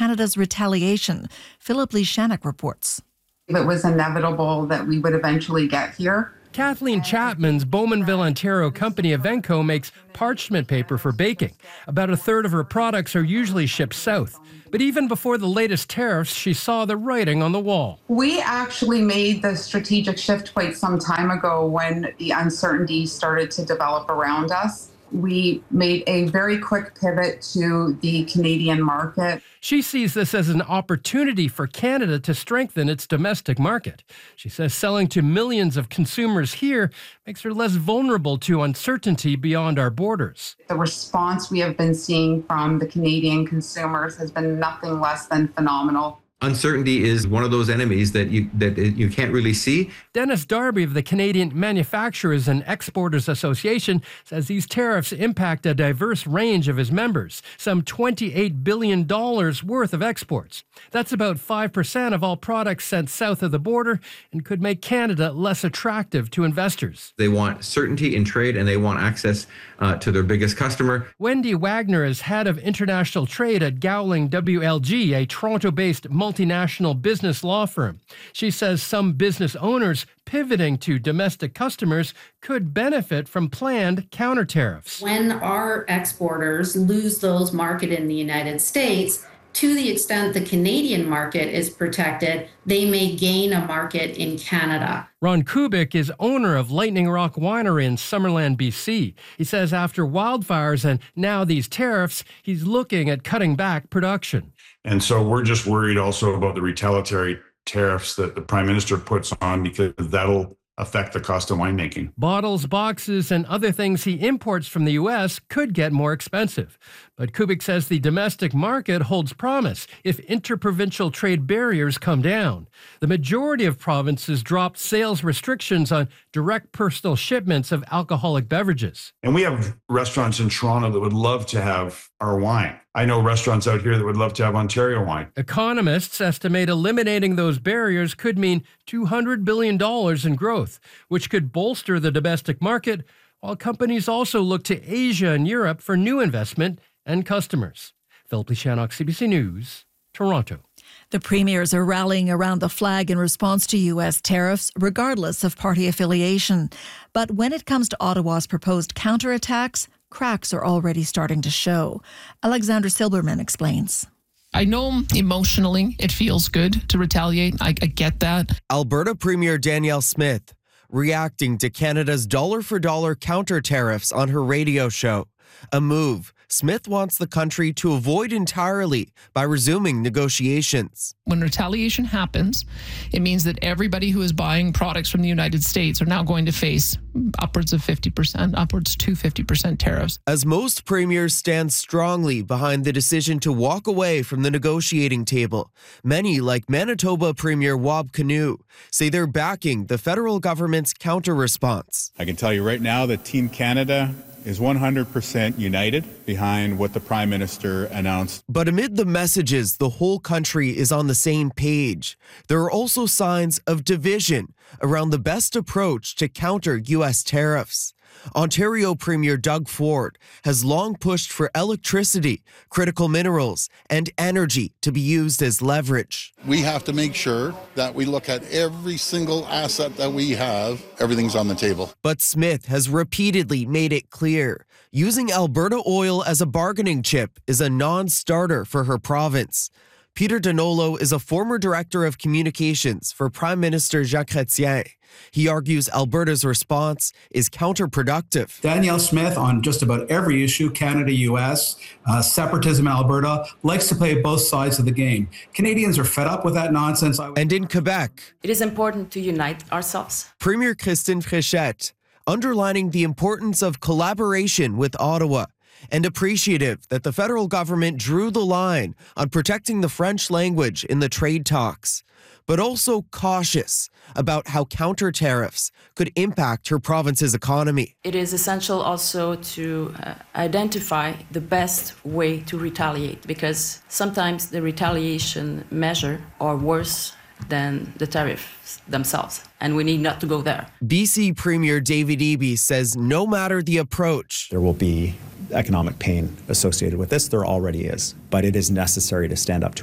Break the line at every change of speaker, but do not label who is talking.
Canada's retaliation. Philip Lishanek reports.
It was inevitable that we would eventually get here.
Kathleen Chapman's Bowmanville, Ontario company Evenco makes parchment paper for baking. About a third of her products are usually shipped south. But even before the latest tariffs, she saw the writing on the wall.
We actually made the strategic shift quite some time ago when the uncertainty started to develop around us. We made a very quick pivot to the Canadian market.
She sees this as an opportunity for Canada to strengthen its domestic market. She says selling to millions of consumers here makes her less vulnerable to uncertainty beyond our borders.
The response we have been seeing from the Canadian consumers has been nothing less than phenomenal.
Uncertainty is one of those enemies that you can't really see.
Dennis Darby of the Canadian Manufacturers and Exporters Association says these tariffs impact a diverse range of his members, some $28 billion worth of exports. That's about 5% of all products sent south of the border and could make Canada less attractive to investors.
They want certainty in trade and they want access to their biggest customer.
Wendy Wagner is head of international trade at Gowling WLG, a Toronto-based multinational business law firm. She says some business owners pivoting to domestic customers could benefit from planned counter tariffs.
When our exporters lose those market in the United States, to the extent the Canadian market is protected, they may gain a market in Canada.
Ron Kubik is owner of Lightning Rock Winery in Summerland, BC. He says after wildfires and now these tariffs, he's looking at cutting back production.
And so we're just worried also about the retaliatory tariffs that the Prime Minister puts on, because that'll affect the cost of winemaking.
Bottles, boxes, and other things he imports from the U.S. could get more expensive. But Kubik says the domestic market holds promise if interprovincial trade barriers come down. The majority of provinces dropped sales restrictions on direct personal shipments of alcoholic beverages.
And we have restaurants in Toronto that would love to have our wine. I know restaurants out here that would love to have Ontario wine.
Economists estimate eliminating those barriers could mean $200 billion in growth, which could bolster the domestic market, while companies also look to Asia and Europe for new investment and customers. Philip Lishanek, CBC News, Toronto.
The premiers are rallying around the flag in response to U.S. tariffs, regardless of party affiliation. But when it comes to Ottawa's proposed counterattacks, cracks are already starting to show. Alexandra Silberman explains.
I know emotionally it feels good to retaliate. I get that.
Alberta Premier Danielle Smith reacting to Canada's dollar-for-dollar counter tariffs on her radio show. A move Smith wants the country to avoid entirely by resuming negotiations.
When retaliation happens, it means that everybody who is buying products from the United States are now going to face upwards of 50%, upwards to 50% tariffs.
As most premiers stand strongly behind the decision to walk away from the negotiating table, many, like Manitoba Premier Wab Kinew, say they're backing the federal government's counter-response.
I can tell you right now that Team Canada is 100% united behind what the Prime Minister announced.
But amid the messages, the whole country is on the same page. There are also signs of division around the best approach to counter U.S. tariffs. Ontario Premier Doug Ford has long pushed for electricity, critical minerals, and energy to be used as leverage.
We have to make sure that we look at every single asset that we have. Everything's on the table.
But Smith has repeatedly made it clear using Alberta oil as a bargaining chip is a non-starter for her province. Peter Donolo is a former director of communications for Prime Minister Jean Chrétien. He argues Alberta's response is counterproductive.
Danielle Smith, on just about every issue, Canada-US, separatism in Alberta, likes to play both sides of the game. Canadians are fed up with that nonsense.
And in Quebec,
it is important to unite ourselves.
Premier Christine Fréchette underlining the importance of collaboration with Ottawa and appreciative that the federal government drew the line on protecting the French language in the trade talks, but also cautious about how counter tariffs could impact her province's economy.
It is essential also to identify the best way to retaliate, because sometimes the retaliation measure are worse than the tariffs themselves, and we need not to go there.
BC Premier David Eby says no matter the approach,
there will be economic pain associated with this. There already is, but it is necessary to stand up to